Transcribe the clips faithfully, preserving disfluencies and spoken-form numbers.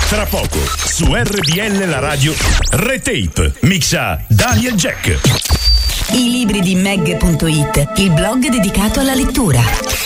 Tra poco, su R B L la radio, Retape, mixa Daniel Jack. I libri di Meg punto it, il blog dedicato alla lettura.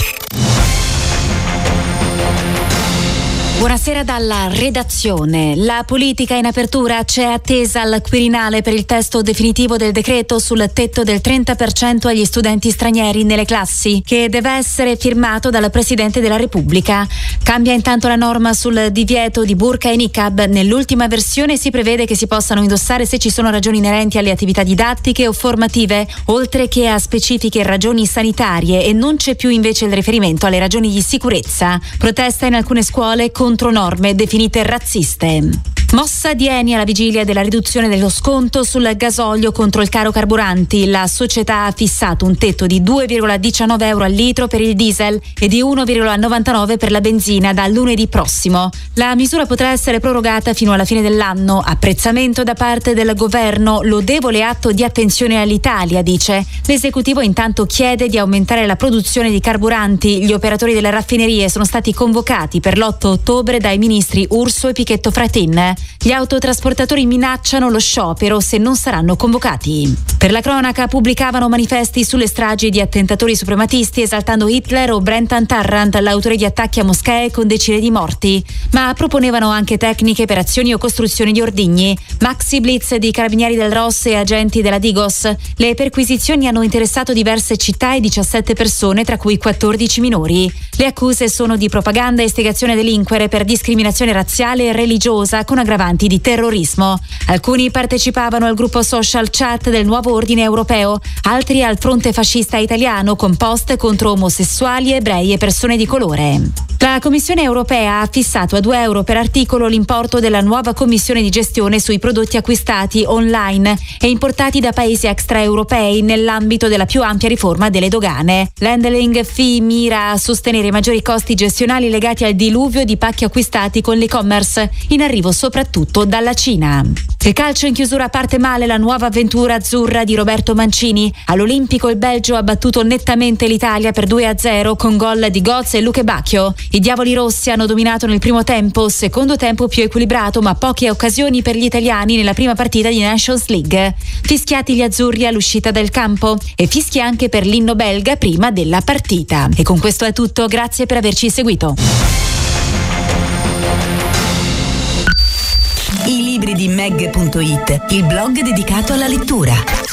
Buonasera dalla redazione. La politica in apertura, c'è attesa al Quirinale per il testo definitivo del decreto sul tetto del trenta per cento agli studenti stranieri nelle classi, che deve essere firmato dal Presidente della Repubblica. Cambia intanto la norma sul divieto di burqa e niqab. Nell'ultima versione si prevede che si possano indossare se ci sono ragioni inerenti alle attività didattiche o formative, oltre che a specifiche ragioni sanitarie, e non c'è più invece il riferimento alle ragioni di sicurezza. Protesta in alcune scuole contro norme definite razziste. Mossa di Eni alla vigilia della riduzione dello sconto sul gasolio contro il caro carburanti. La società ha fissato un tetto di due virgola diciannove euro al litro per il diesel e di uno virgola novantanove per la benzina da lunedì prossimo. La misura potrà essere prorogata fino alla fine dell'anno. Apprezzamento da parte del governo, lodevole atto di attenzione all'Italia, dice. L'esecutivo intanto chiede di aumentare la produzione di carburanti. Gli operatori delle raffinerie sono stati convocati per l'otto ottobre dai ministri Urso e Pichetto Fratin. Gli autotrasportatori minacciano lo sciopero se non saranno convocati. Per la cronaca pubblicavano manifesti sulle stragi di attentatori suprematisti esaltando Hitler o Brendan Tarrant, l'autore di attacchi a moschee con decine di morti, ma proponevano anche tecniche per azioni o costruzioni di ordigni. Maxi blitz di carabinieri del R O S e agenti della Digos. Le perquisizioni hanno interessato diverse città e diciassette persone, tra cui quattordici minori. Le accuse sono di propaganda e istigazione a delinquere per discriminazione razziale e religiosa con aggravanti di terrorismo. Alcuni partecipavano al gruppo social chat del Nuovo Ordine Europeo, altri al fronte fascista italiano con post contro omosessuali, ebrei e persone di colore. La Commissione europea ha fissato a due euro per articolo l'importo della nuova commissione di gestione sui prodotti acquistati online e importati da paesi extraeuropei nell'ambito della più ampia riforma delle dogane. L'handling fee mira a sostenere i maggiori costi gestionali legati al diluvio di pacchi acquistati con l'e-commerce, in arrivo soprattutto dalla Cina. Il calcio in chiusura parte male la nuova avventura azzurra di Roberto Mancini. All'Olimpico il Belgio ha battuto nettamente l'Italia per due a zero con gol di Götze e Luke Bacchio. I diavoli rossi hanno dominato nel primo tempo, secondo tempo più equilibrato ma poche occasioni per gli italiani nella prima partita di Nations League. Fischiati gli azzurri all'uscita del campo e fischi anche per l'inno belga prima della partita. E con questo è tutto, grazie per averci seguito. I libri di Meg punto it, il blog dedicato alla lettura.